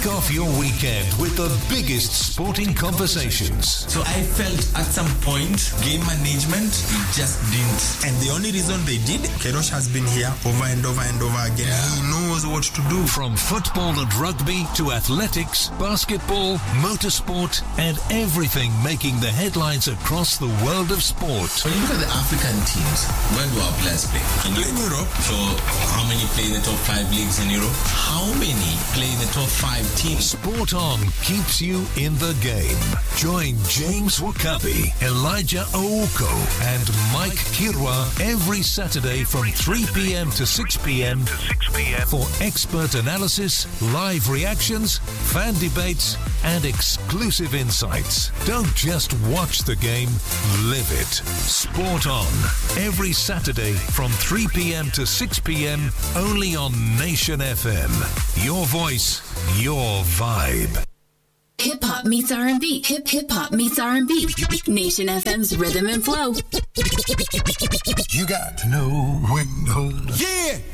Off your weekend with the biggest sporting conversations. So I felt at some point, game management just didn't. And the only reason they did, Kerosh has been here over and over and over again. Yeah. He knows what to do. From football and rugby to athletics, basketball, motorsport, and everything making the headlines across the world of sport. When you look at the African teams, where do our players play? In Europe. So how many play in the top 5 leagues in Europe? How many play in the top 5 teams? Sport On keeps you in the game. Join James Wakabi, Elijah Ouko, and Mike Kirwa every Saturday from 3 p.m. to 6 p.m. for expert analysis, live reactions, fan debates, and exclusive insights. Don't just watch the game, live it. Sport On, every Saturday from 3 p.m. to 6 p.m. only on Nation FM. Your voice, your vibe. Hip hop meets R&B. Hip hop meets R&B. Nation FM's Rhythm and Flow. You got to know when to hold up. Yeah!